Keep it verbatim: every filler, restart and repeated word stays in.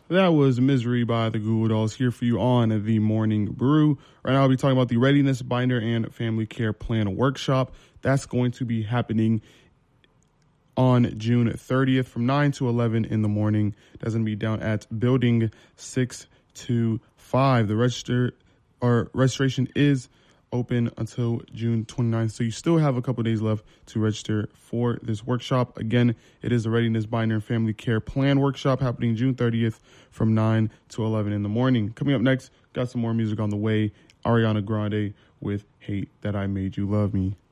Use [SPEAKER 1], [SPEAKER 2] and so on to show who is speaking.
[SPEAKER 1] That was Misery by the Goo Goo Dolls here for you on the Morning Brew. Right now I'll be talking about the Readiness Binder and Family Care Plan Workshop. That's going to be happening on June thirtieth from nine to eleven in the morning. That's going to be down at Building six two five. The register or registration is open until June twenty-ninth, so you still have a couple days left to register for this workshop. Again, it is the Readiness Binder and Family Care Plan Workshop happening June thirtieth from nine to eleven in the morning. Coming up next, got some more music on the way. Ariana Grande with Hate That I Made You Love Me.